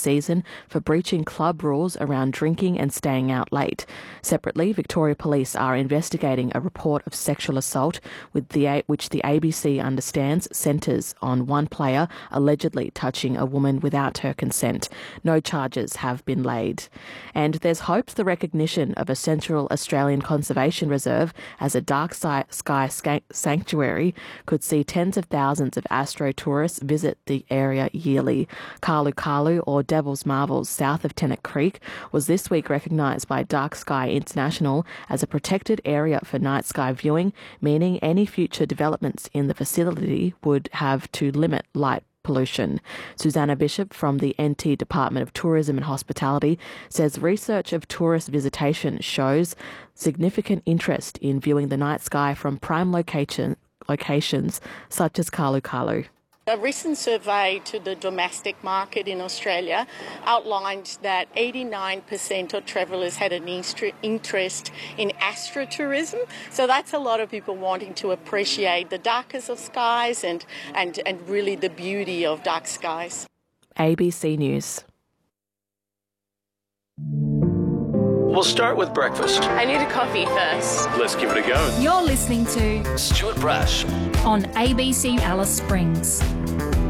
season for breaching club rules around drinking and staying out late. Separately, Victoria Police are investigating a report of sexual assault which the ABC understands centres on one player allegedly touching a woman without her consent. No charges have been laid. And there's hopes the recognition of a Central Australian Conservation Reserve as a dark sky sanctuary could see tens of thousands of astro tourists visit the area yearly. Kalu Kalu, or Devil's Marbles, south of Tennant Creek, was this week recognised by Dark Sky International as a protected area for night sky viewing, meaning any future developments in the facility would have to limit light pollution. Susanna Bishop from the NT Department of Tourism and Hospitality says research of tourist visitation shows significant interest in viewing the night sky from prime locations such as Kalu Kalu. A recent survey to the domestic market in Australia outlined that 89% of travellers had an interest in astrotourism. So that's a lot of people wanting to appreciate the darkest of skies and really the beauty of dark skies. ABC News. We'll start with breakfast. I need a coffee first. Let's give it a go. You're listening to Stuart Brash on ABC Alice Springs.